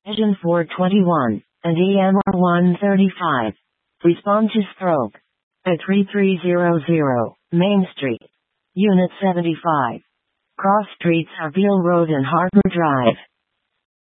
Vision 421, and EMR 135. Respond to stroke. At 3300, Main Street. Unit 75. Cross Streets are Beale Road and Harbor Drive.